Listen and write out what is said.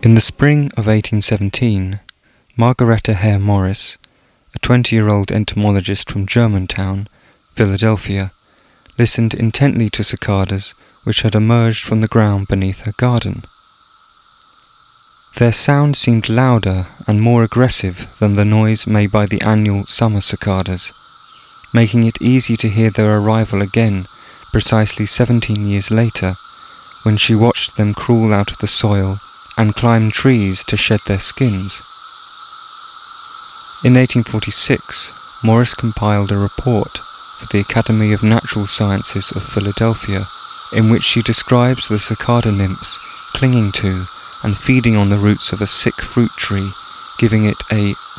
In the spring of 1817, Margaretha Hare Morris, a 20-year-old entomologist from Germantown, Philadelphia, listened intently to cicadas which had emerged from the ground beneath her garden. Their sound seemed louder and more aggressive than the noise made by the annual summer cicadas, making it easy to hear their arrival again precisely 17 years later, when she watched them crawl out of the soil and climb trees to shed their skins. In 1846, Morris compiled a report for the Academy of Natural Sciences of Philadelphia, in which she describes the cicada nymphs clinging to and feeding on the roots of a sick fruit tree, giving it a